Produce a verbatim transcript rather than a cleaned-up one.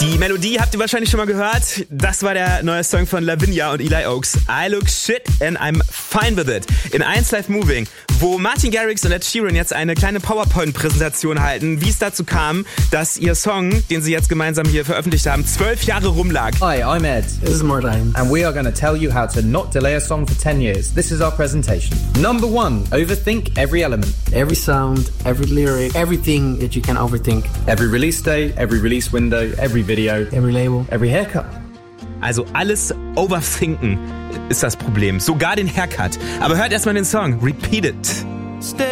Die Melodie habt ihr wahrscheinlich schon mal gehört. Das war der neue Song von Lavinia und Eli Oaks. I look shit and I'm fine with it. In eins Live Moving, wo Martin Garrix und Ed Sheeran jetzt eine kleine PowerPoint-Präsentation halten, wie es dazu kam, dass ihr Song, den sie jetzt gemeinsam hier veröffentlicht haben, zwölf Jahre rumlag. Hi, I'm Ed. This is Martin. And we are going to tell you how to not delay a song for ten years. This is our presentation. Number one, overthink every element. Every sound, every lyric, everything that you can overthink. Every release day, every release window, every video, every label, every haircut. Also alles overthinken ist das Problem. Sogar den Haircut. Aber hört erstmal den Song. Repeat it.